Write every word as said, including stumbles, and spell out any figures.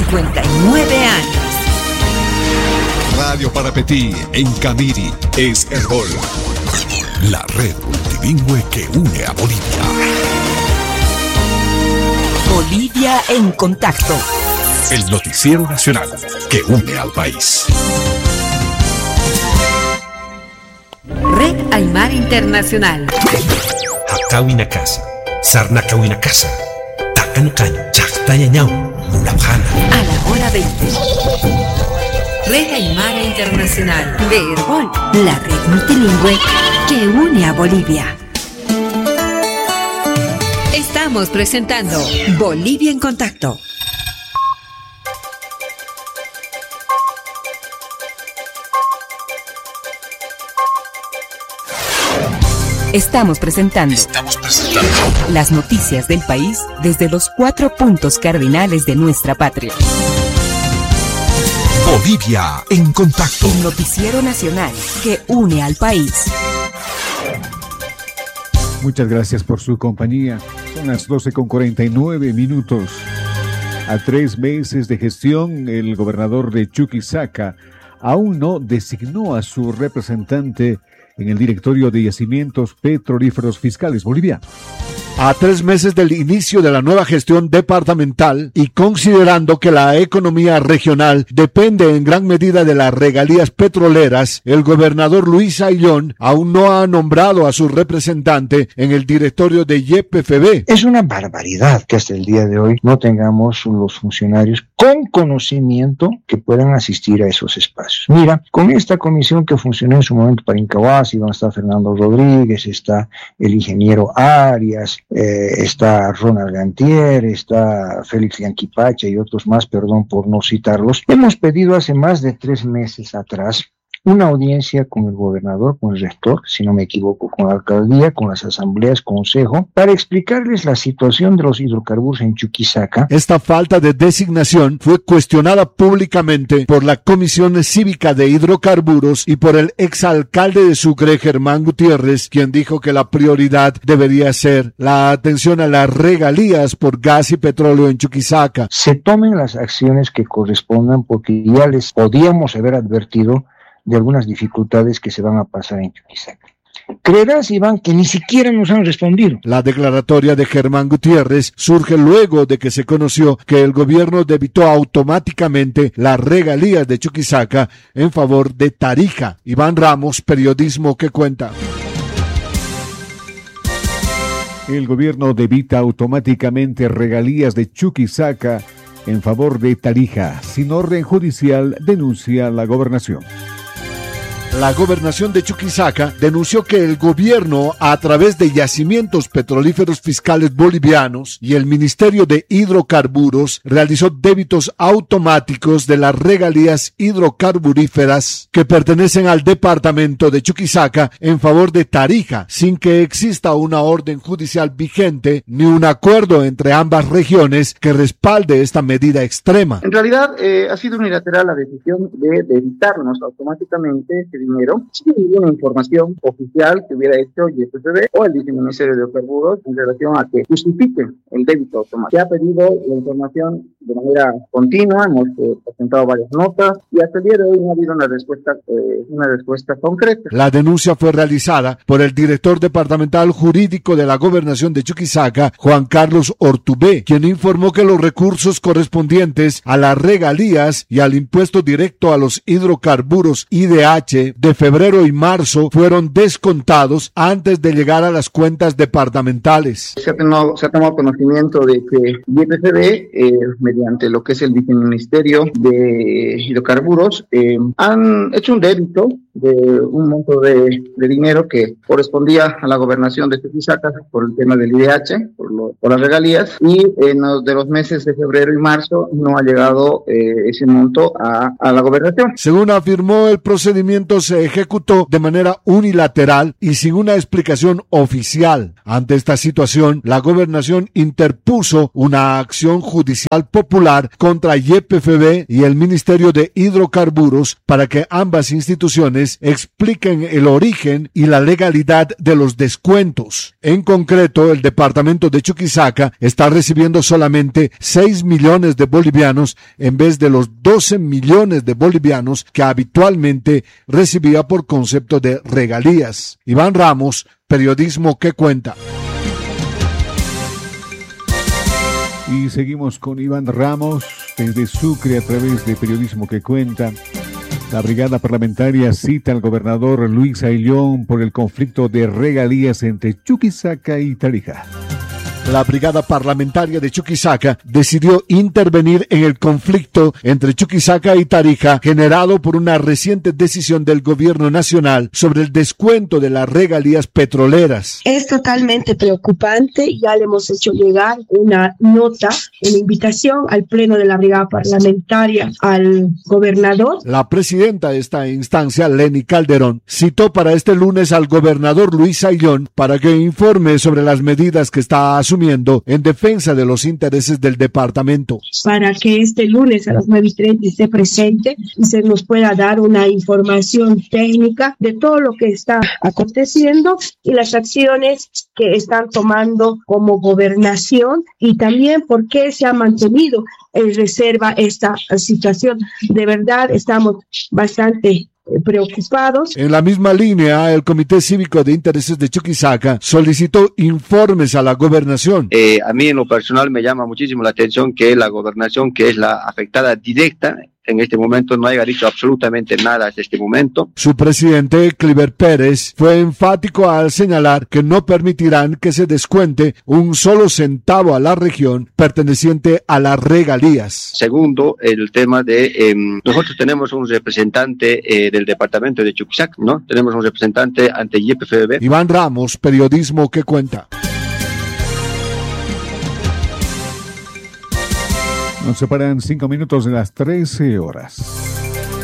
cincuenta y nueve años. Radio Parapetí en Camiri es Herbol, la red multilingüe que une a Bolivia. Bolivia en contacto. El noticiero nacional que une al país. Red Aymara Internacional. Hakawina casa, Sarnakawina casa, Takanocaño, Chactayañao, Mulabjana. A la hora veinte. Red Aymara Internacional de Herbol, la red multilingüe que une a Bolivia. Estamos presentando Bolivia en contacto. Estamos presentando, Estamos presentando las noticias del país desde los cuatro puntos cardinales de nuestra patria. Bolivia en contacto. El noticiero nacional que une al país. Muchas gracias por su compañía. Son las doce con cuarenta y nueve minutos. A tres meses de gestión, el gobernador de Chuquisaca aún no designó a su representante en el directorio de yacimientos petrolíferos fiscales Bolivia. A tres meses del inicio de la nueva gestión departamental y considerando que la economía regional depende en gran medida de las regalías petroleras, el gobernador Luis Ayllón aún no ha nombrado a su representante en el directorio de Y P F B. Es una barbaridad que hasta el día de hoy no tengamos los funcionarios con conocimiento que puedan asistir a esos espacios. Mira, con esta comisión que funcionó en su momento para Incahuasi, donde está Fernando Rodríguez, está el ingeniero Arias, Eh, está Ronald Gantier, está Félix Yanquipacha y otros más, perdón por no citarlos. Hemos pedido hace más de tres meses atrás una audiencia con el gobernador, con el rector, si no me equivoco, con la alcaldía, con las asambleas, consejo, para explicarles la situación de los hidrocarburos en Chuquisaca. Esta falta de designación fue cuestionada públicamente por la Comisión Cívica de Hidrocarburos y por el exalcalde de Sucre, Germán Gutiérrez, quien dijo que la prioridad debería ser la atención a las regalías por gas y petróleo en Chuquisaca. Se tomen las acciones que correspondan porque ya les podíamos haber advertido de algunas dificultades que se van a pasar en Chuquisaca. Creerás, Iván, que ni siquiera nos han respondido. La declaratoria de Germán Gutiérrez surge luego de que se conoció que el gobierno debitó automáticamente las regalías de Chuquisaca en favor de Tarija. Iván Ramos, periodismo que cuenta. El gobierno debita automáticamente regalías de Chuquisaca en favor de Tarija. Sin orden judicial, denuncia la gobernación. La gobernación de Chuquisaca denunció que el gobierno, a través de yacimientos petrolíferos fiscales bolivianos y el Ministerio de Hidrocarburos, realizó débitos automáticos de las regalías hidrocarburíferas que pertenecen al departamento de Chuquisaca en favor de Tarija, sin que exista una orden judicial vigente ni un acuerdo entre ambas regiones que respalde esta medida extrema. En realidad, eh, ha sido unilateral la decisión de debitarnos automáticamente este dinero sin ninguna información oficial que hubiera hecho Y P F B o el Viceministerio de Hidrocarburos en relación a que justifiquen el débito automático. Se ha pedido la información de manera continua, hemos eh, presentado varias notas y hasta el día de hoy no ha habido una respuesta, eh, una respuesta concreta. La denuncia fue realizada por el director departamental jurídico de la gobernación de Chuquisaca, Juan Carlos Ortubé, quien informó que los recursos correspondientes a las regalías y al impuesto directo a los hidrocarburos I D H de febrero y marzo fueron descontados antes de llegar a las cuentas departamentales. Se ha tomado, se ha tomado conocimiento de que Y P F B, eh, mediante lo que es el Viceministerio de Hidrocarburos, eh, han hecho un débito de un monto de, de dinero que correspondía a la gobernación de Chuquisaca por el tema del I D H, por, lo, por las regalías, y en los, de los meses de febrero y marzo no ha llegado eh, ese monto a, a la gobernación. Según afirmó, el procedimiento se ejecutó de manera unilateral y sin una explicación oficial. Ante esta situación, la gobernación interpuso una acción judicial popular contra Y P F B y el Ministerio de Hidrocarburos para que ambas instituciones informes explican el origen y la legalidad de los descuentos. En concreto, el departamento de Chuquisaca está recibiendo solamente seis millones de bolivianos en vez de los doce millones de bolivianos que habitualmente recibía por concepto de regalías. Iván Ramos, Periodismo que Cuenta. Y seguimos con Iván Ramos desde Sucre a través de Periodismo que Cuenta. La brigada parlamentaria cita al gobernador Luis Ayllón por el conflicto de regalías entre Chuquisaca y Tarija. La brigada parlamentaria de Chuquisaca decidió intervenir en el conflicto entre Chuquisaca y Tarija generado por una reciente decisión del gobierno nacional sobre el descuento de las regalías petroleras. Es totalmente preocupante. Ya le hemos hecho llegar una nota, una invitación al pleno de la brigada parlamentaria al gobernador. La presidenta de esta instancia, Leni Calderón, citó para este lunes al gobernador Luis Ayllón para que informe sobre las medidas que está asumiendo en defensa de los intereses del departamento. Para que este lunes a las nueve y treinta esté presente y se nos pueda dar una información técnica de todo lo que está aconteciendo y las acciones que están tomando como gobernación y también por qué se ha mantenido en reserva esta situación. De verdad estamos bastante preocupados. En la misma línea, el Comité Cívico de Intereses de Chuquisaca solicitó informes a la gobernación. Eh, a mí en lo personal me llama muchísimo la atención que la gobernación, que es la afectada directa, en este momento no haya dicho absolutamente nada hasta este momento. Su presidente, Cliver Pérez, fue enfático al señalar que no permitirán que se descuente un solo centavo a la región perteneciente a las regalías. Segundo, el tema de, eh, nosotros tenemos un representante eh, del departamento de Chuquisaca, ¿no? Tenemos un representante ante Y P F B. Iván Ramos, Periodismo que Cuenta. Nos separan cinco minutos de las trece horas.